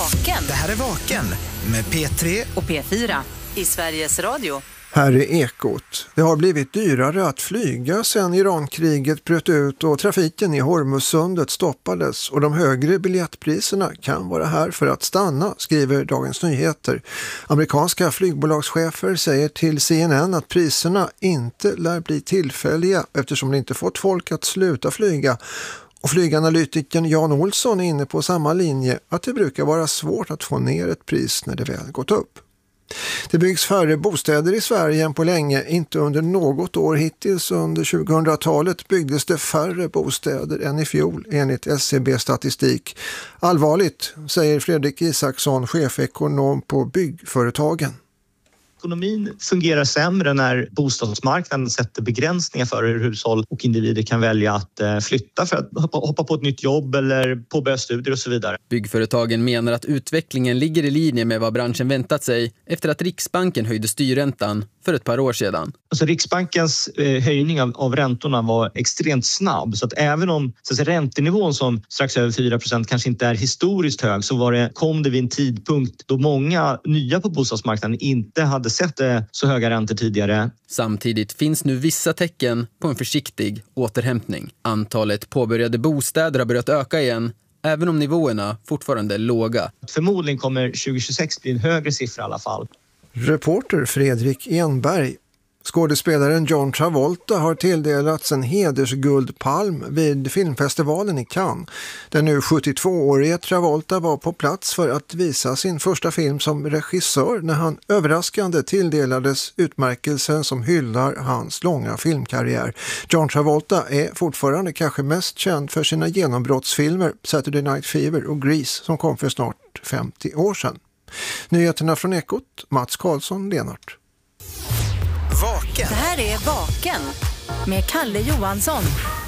Vaken. Det här är Vaken med P3 och P4 i Sveriges Radio. Här är Ekot. Det har blivit dyrare att flyga sedan Irankriget bröt ut och trafiken i Hormuzsundet stoppades, och de högre biljettpriserna kan vara här för att stanna, skriver Dagens Nyheter. Amerikanska flygbolagschefer säger till CNN att priserna inte lär bli tillfälliga eftersom det inte fått folk att sluta flyga. Och flyganalytikern Jan Olsson är inne på samma linje, att det brukar vara svårt att få ner ett pris när det väl gått upp. Det byggs färre bostäder i Sverige än på länge. Inte under något år hittills under 2000-talet byggdes det färre bostäder än i fjol enligt SCB-statistik. Allvarligt, säger Fredrik Isaksson, chefekonom på byggföretagen. Ekonomin fungerar sämre när bostadsmarknaden sätter begränsningar för hur hushåll och individer kan välja att flytta för att hoppa på ett nytt jobb eller påbörja studier och så vidare. Byggföretagen menar att utvecklingen ligger i linje med vad branschen väntat sig efter att Riksbanken höjde styrräntan för ett par år sedan. Alltså Riksbankens höjning av räntorna var extremt snabb, så att även om räntenivån som strax över 4% kanske inte är historiskt hög, så kom det vid en tidpunkt då många nya på bostadsmarknaden inte hade sett så höga räntor tidigare. Samtidigt finns nu vissa tecken på en försiktig återhämtning. Antalet påbörjade bostäder har börjat öka igen, även om nivåerna fortfarande är låga. Förmodligen kommer 2026 bli en högre siffra i alla fall. Reporter Fredrik Enberg. Skådespelaren John Travolta har tilldelats en hedersguldpalm vid filmfestivalen i Cannes. Den nu 72-årige Travolta var på plats för att visa sin första film som regissör när han överraskande tilldelades utmärkelsen som hyllar hans långa filmkarriär. John Travolta är fortfarande kanske mest känd för sina genombrottsfilmer Saturday Night Fever och Grease som kom för snart 50 år sedan. Nyheterna från Ekot, Mats Karlsson, Lenart. Vaken. Det här är Vaken med Kalle Johansson.